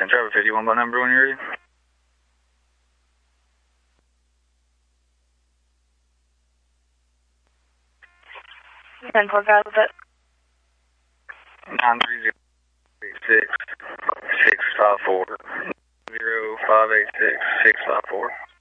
10 Trevor 51 by number when you're ready. 10-4, guys, what's that? 930-654. 0586-654.